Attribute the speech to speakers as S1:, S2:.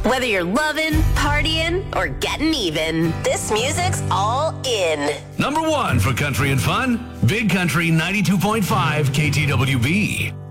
S1: Whether you're loving, partying, or getting even, this music's all in.
S2: Number 1 for country and fun, Big Country 92.5 KTWB.